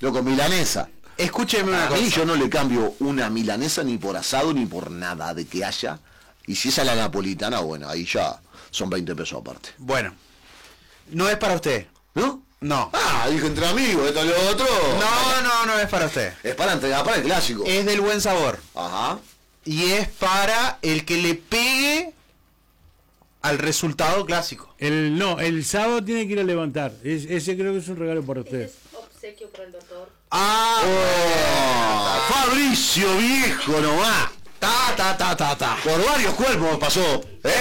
Loco, milanesa. Escúcheme una A cosa. mí yo no le cambio una milanesa ni por asado ni por nada de que haya. Y si esa es la napolitana, bueno, ahí ya son 20 pesos aparte. Bueno, no es para usted. ¿No? No. Ah, dije entre amigos, esto es lo otro. No es para usted. Es para entregar para el clásico. Es del buen sabor. Ajá. Y es para el que le pegue al resultado clásico. El sábado tiene que ir a levantar. Ese creo que es un regalo para usted. Es obsequio para el doctor. Oh, Fabricio viejo nomás. Ta. Por varios cuerpos pasó.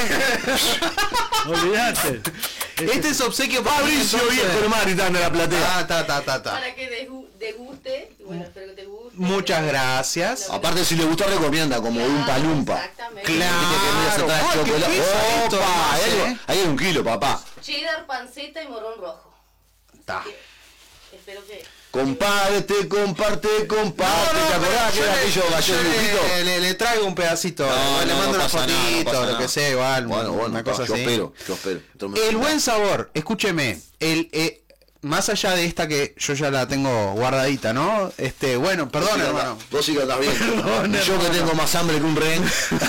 Olvídate. Este es obsequio para Fabricio viejo nomás gritando en la platea. Ta. Para que deguste. Y bueno, espero que te guste. Muchas gracias. Aparte, si le gusta, recomienda como Lumpa Lumpa. Exactamente. Claro. Claro. ¿Qué pesa esto, Opa, además, eh? ahí hay un kilo, papá. Cheddar, panceta y morrón rojo. Ta. Espero que... Comparte, comparte. ¿Te acordás que era aquello gallo de Lupito? le traigo un pedacito. No, le no, mando no una pasa nada, fotito, no pasa lo nada. que sea, igual. Bueno, una cosa yo así. espero. El buen sabor, escúcheme, más allá de esta que yo ya la tengo guardadita, ¿no? Bueno, perdón, hermano. Vos sí que andás bien. Perdón, Yo que tengo más hambre que un rehén.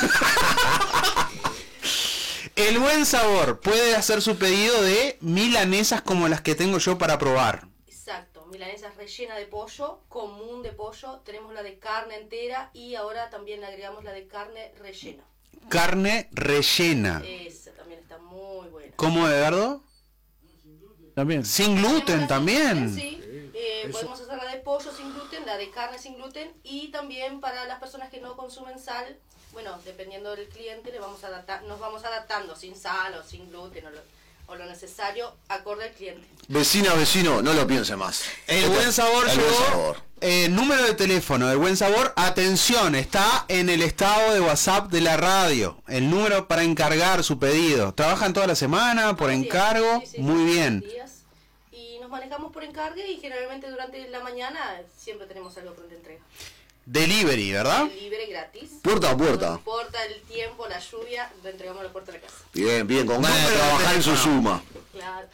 El buen sabor puede hacer su pedido de milanesas como las que tengo yo para probar. Exacto, milanesa rellena de pollo, común de pollo, tenemos la de carne entera y ahora también le agregamos la de carne rellena. Carne rellena. Esa también está muy buena. ¿Cómo, Edgardo? También. Sin gluten Tenemos la también. Sí, podemos hacer la de pollo sin gluten, la de carne sin gluten y también para las personas que no consumen sal, bueno, dependiendo del cliente nos vamos adaptando sin sal o sin gluten o lo necesario acorde al cliente. Vecino, no lo piense más. El buen sabor El buen llegó. sabor. Número de teléfono del buen sabor. Atención, está en el estado de WhatsApp de la radio. El número para encargar su pedido. ¿Trabajan toda la semana por Todos los encargo? días. Sí, Muy todos los bien. días. Y nos manejamos por encargue y generalmente durante la mañana siempre tenemos algo pronta entrega. Delivery, ¿verdad? Libre, gratis. Puerta a puerta. No importa el tiempo, la lluvia, lo entregamos a la puerta de la casa. Bien, con ganas de Número de trabajar en su teléfono. suma. Claro,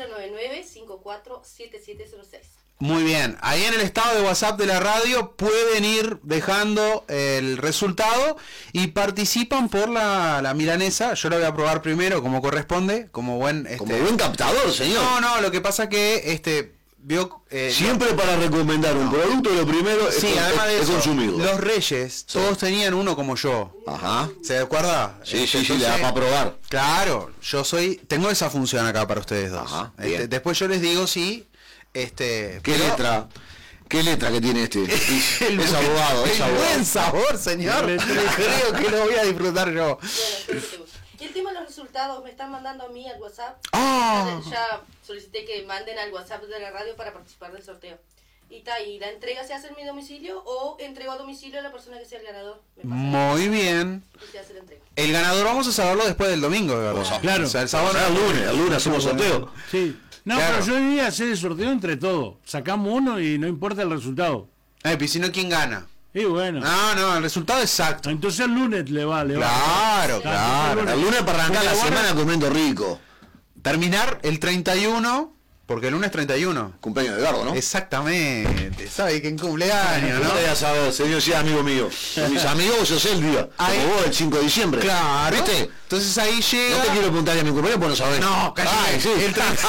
099-54-7706. Muy bien. Ahí en el estado de WhatsApp de la radio pueden ir dejando el resultado y participan por la milanesa. Yo la voy a probar primero como corresponde, como buen... Como buen captador, señor. No, lo que pasa que vio... Siempre para recomendar un producto, lo primero es, Sí, además de es eso, consumirlo. los Reyes, todos tenían uno como yo. Ajá. ¿Se acuerda? Sí, le da para probar. Claro, tengo esa función acá para ustedes dos. Ajá, bien. Después yo les digo si... ¿Qué letra que tiene este? Es abogado, es el abogado. buen sabor, señor. Creo que lo voy a disfrutar yo. Bueno, espero que te guste. Y el tema de los resultados, me están mandando a mí al WhatsApp. Ah. Ya solicité que manden al WhatsApp de la radio para participar del sorteo. Y la entrega se hace en mi domicilio o entrego a domicilio a la persona que sea el ganador. Me pasa Muy bien. y se hace la entrega. El ganador vamos a saberlo después del domingo, ¿verdad? Claro. O sea, el sábado El lunes hacemos sorteo. Sí. No, Claro. pero yo diría hacer el sorteo entre todos. Sacamos uno y no importa el resultado. Pues si no, ¿quién gana? Y bueno. No, el resultado exacto. Entonces el lunes le va. Claro. El lunes para arrancar la semana comiendo rico. Terminar el 31, porque el lunes 31. Cumpleaños de Gardo, ¿no? Exactamente. ¿Sabe quién cumpleaños, No no? voy a saber, señor, sí, amigo mío. Con mis amigos yo sé el día. Ahí- Como vos, el 5 de diciembre. Claro. ¿Viste? Entonces ahí llega... No te quiero preguntar a mi cumpleaños, pues no sabés. No, cállate. Ay, sí. El 30.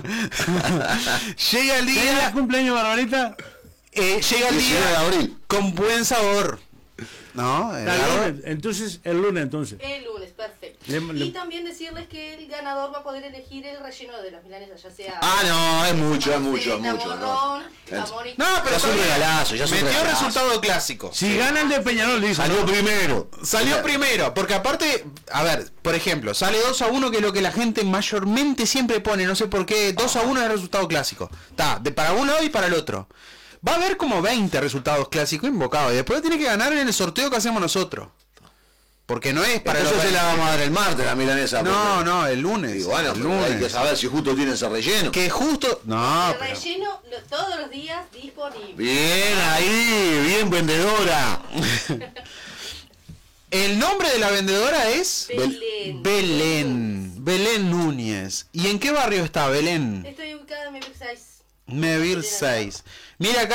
Llega el ¿Tenés día... cumpleaños, Barbarita? Llega el 19 de día abril. con buen sabor. ¿No? El lunes. Entonces, el lunes, entonces. El lunes, perfecto. Le- Y también decirles que el ganador va a poder elegir el relleno de las milanesas, ya sea... Ah, no, es mucho. panceta, No, morrón, jamón y... No, pero Ya es un todavía regalazo, ya es un metió regalazo. resultado clásico. Si gana el de Peñarol, dice. Salió primero. Salió primero, porque aparte, a ver, por ejemplo, sale 2-1, que es lo que la gente mayormente siempre pone, no sé por qué, 2-1 es el resultado clásico. Está, para un lado y para el otro. Va a haber como 20 resultados clásicos invocados, y después tiene que ganar en el sorteo que hacemos nosotros. Porque no es para Entonces los... se la vamos a dar el martes, la milanesa. No, el lunes. Y bueno, el pero hay que saber si justo tiene ese relleno. Que justo... No, El pero... relleno todos los días disponible. Bien ahí, bien vendedora. El nombre de la vendedora es... Belén. Belén Núñez. ¿Y en qué barrio está Belén? Estoy ubicada en mi 6. Mevir 6. Mira acá.